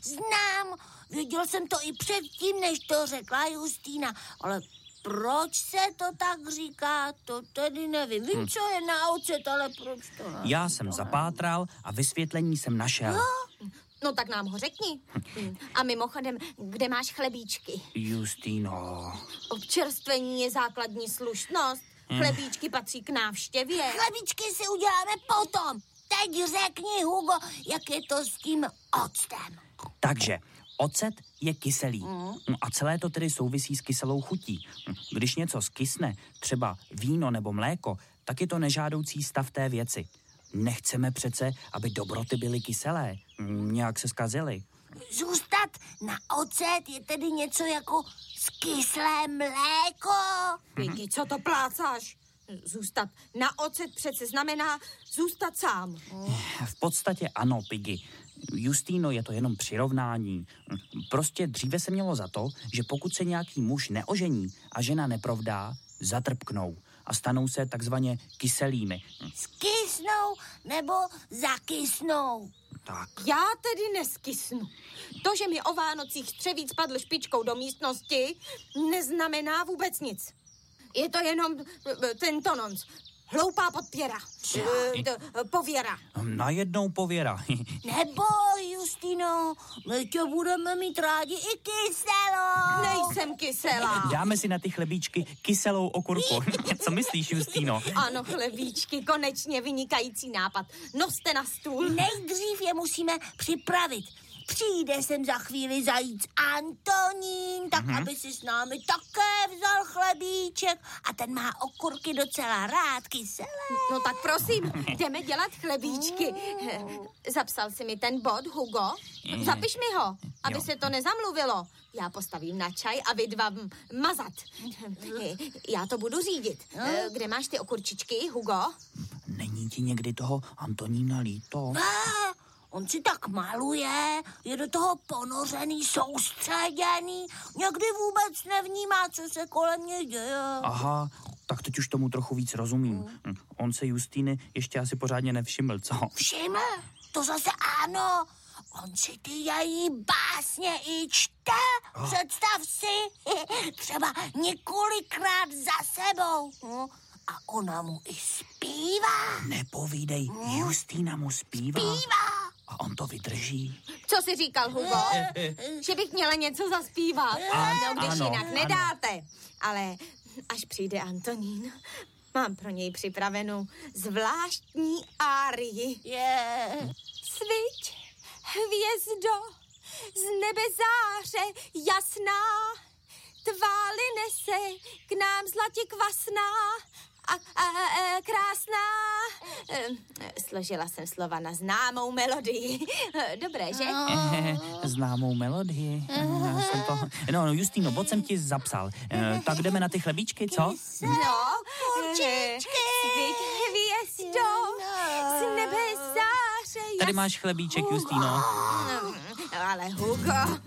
Znám, věděl jsem to i předtím, než to řekla Justýna, ale proč se to tak říká, to tedy nevím. Vím, co je na ocet, ale proč to ne? Já jsem zapátral a vysvětlení jsem našel. No tak nám ho řekni. A mimochodem, kde máš chlebíčky? Justýno. Občerstvení je základní slušnost. Chlebíčky patří k návštěvě. Chlebíčky si uděláme potom. Teď řekni, Hugo, jak je to s tím octem. Takže ocet je kyselý. A celé to tedy souvisí s kyselou chutí. Když něco skysne, třeba víno nebo mléko, tak je to nežádoucí stav té věci. Nechceme přece, aby dobroty byly kyselé. Nějak se zkazily. Zůstat na ocet je tedy něco jako skyslé mléko. Piggy, co to plácáš? Zůstat na ocet přece znamená zůstat sám. V podstatě ano, Piggy. Justýno, je to jenom přirovnání. Prostě dříve se mělo za to, že pokud se nějaký muž neožení a žena neprovdá, zatrpknou a stanou se takzvaně kyselými. Skysnou nebo zakysnou. Tak. Já tedy neskysnu. To, že mi o Vánocích střevíc padl špičkou do místnosti, neznamená vůbec nic. Je to jenom tento nonc. Hloupá podpěra. Pověra. Najednou pověra. Neboj, Justino, my tě budeme mít rádi i kyselou. Nejsem kyselá. Dáme si na ty chlebíčky kyselou okurku. Co myslíš, Justino? Ano, chlebíčky, konečně vynikající nápad. Noste na stůl. Nejdřív je musíme připravit. Přijde sem za chvíli zajíc Antonín, tak aby si s námi také vzal chlebíček a ten má okurky docela rád, kyselé. No tak prosím, jdeme dělat chlebíčky. Zapsal si mi ten bod, Hugo? Zapiš mi ho, aby se to nezamluvilo. Já postavím na čaj a vy dva mazat. Já to budu řídit. Kde máš ty okurčičky, Hugo? Není ti někdy toho Antonína líto? On si tak maluje, je do toho ponořený, soustředěný, někdy vůbec nevnímá, co se kolem něj děje. Aha, tak teď už tomu trochu víc rozumím. On se Justýny ještě asi pořádně nevšiml, co? Všiml? To zase ano. On si ty její básně i čte. Představ si, třeba několikrát za sebou. A ona mu i zpívá. Nepovídej, Justýna mu zpívá. A on to vydrží. Co jsi říkal, Hugo? Že bych měla něco zaspívat. No, když ano, jinak nedáte. Ale až přijde Antonín, mám pro něj připravenou zvláštní árii. Sviť, hvězdo, z nebe záře jasná, tváli nese k nám zlatě kvasná a krásná. Složila jsem slova na známou melodii. Dobré, že? Známou melodii. No, Justýno, bod jsem ti zapsal. Tak jdeme na ty chlebíčky, co? No, určičky. Sviť, hvězdo, z nebe záře jasná. Tady máš chlebíček, Justýno. Ale Hugo...